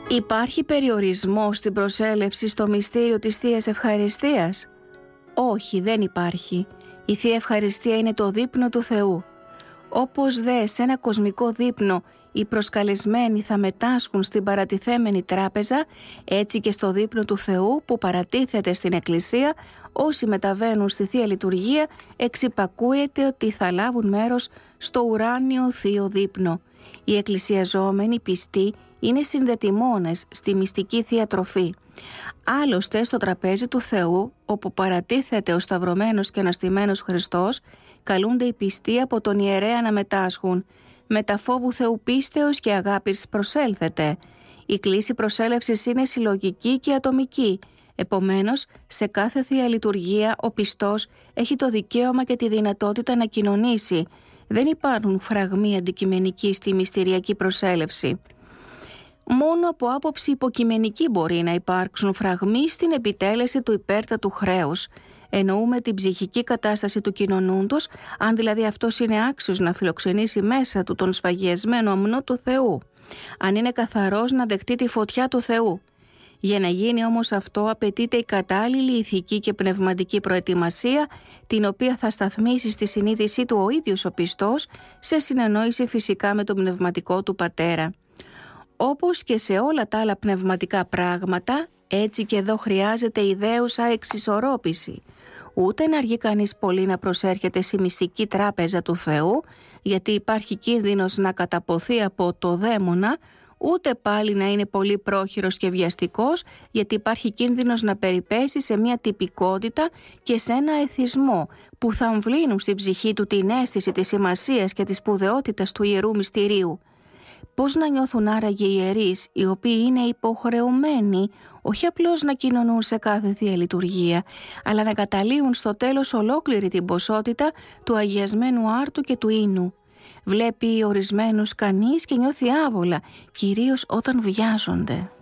Υπάρχει περιορισμό στην προσέλευση στο μυστήριο της Θείας Ευχαριστίας? Όχι, δεν υπάρχει. Η Θεία Ευχαριστία είναι το δείπνο του Θεού. Όπως δε σε ένα κοσμικό δείπνο οι προσκαλεσμένοι θα μετάσχουν στην παρατιθέμενη τράπεζα, έτσι και στο δείπνο του Θεού που παρατίθεται στην Εκκλησία, όσοι μεταβαίνουν στη Θεία Λειτουργία εξυπακούεται ότι θα λάβουν μέρος στο ουράνιο Θείο δείπνο. Οι εκκλησιαζόμενοι πιστοί είναι συνδετημόνες στη μυστική Θεία Τροφή. Άλλωστε στο τραπέζι του Θεού, όπου παρατίθεται ο σταυρωμένος και αναστημένος Χριστός, καλούνται οι πιστοί από τον ιερέα να μετάσχουν. Με τα φόβου Θεού πίστεως και αγάπης προσέλθετε. Η κλίση προσέλευσης είναι συλλογική και ατομική. Επομένως, σε κάθε Θεία Λειτουργία ο πιστός έχει το δικαίωμα και τη δυνατότητα να κοινωνήσει. Δεν υπάρχουν φραγμοί αντικειμενικοί στη μυστηριακή προσέλευση. Μόνο από άποψη υποκειμενική μπορεί να υπάρξουν φραγμοί στην επιτέλεση του υπέρτατου χρέους. Εννοούμε την ψυχική κατάσταση του κοινωνούντος, αν δηλαδή αυτός είναι άξιος να φιλοξενήσει μέσα του τον σφαγιασμένο αμνό του Θεού. Αν είναι καθαρός να δεχτεί τη φωτιά του Θεού. Για να γίνει όμως αυτό απαιτείται η κατάλληλη ηθική και πνευματική προετοιμασία, την οποία θα σταθμίσει στη συνείδησή του ο ίδιος ο πιστός, σε συνεννόηση φυσικά με τον πνευματικό του πατέρα. Όπως και σε όλα τα άλλα πνευματικά πράγματα, έτσι και εδώ χρειάζεται ιδέουσα εξισορρόπηση. Ούτε να αργεί κανείς πολύ να προσέρχεται στη μυστική τράπεζα του Θεού, γιατί υπάρχει κίνδυνος να καταποθεί από το δαίμονα, ούτε πάλι να είναι πολύ πρόχειρος και βιαστικός, γιατί υπάρχει κίνδυνος να περιπέσει σε μια τυπικότητα και σε ένα εθισμό που θα αμβλύνουν στην ψυχή του την αίσθηση της σημασίας και της σπουδαιότητας του Ιερού Μυστηρίου. Πώς να νιώθουν άραγε οι ιερείς, οι οποίοι είναι υποχρεωμένοι όχι απλώς να κοινωνούν σε κάθε Θεία Λειτουργία, αλλά να καταλύουν στο τέλος ολόκληρη την ποσότητα του αγιασμένου άρτου και του ίνου. Βλέπει ορισμένους κανείς και νιώθει άβολα, κυρίως όταν βιάζονται.